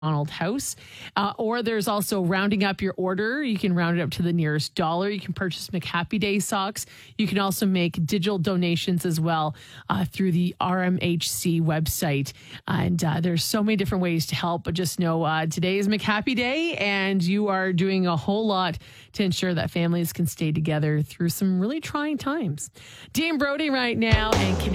McDonald House. Or there's also rounding up your order. You can round it up to the nearest dollar. You can purchase McHappy Day socks. You can also make digital donations as well through the RMHC website. And there's so many different ways to help, but just know today is McHappy Day, and you are doing a whole lot to ensure that families can stay together through some really trying times. Dean Brody right now, and